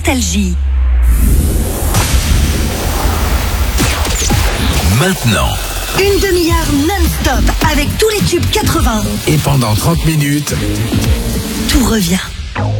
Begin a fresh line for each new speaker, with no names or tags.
Nostalgie.
Maintenant.
Une demi-heure non-stop avec tous les tubes 80.
Et pendant 30 minutes,
tout revient.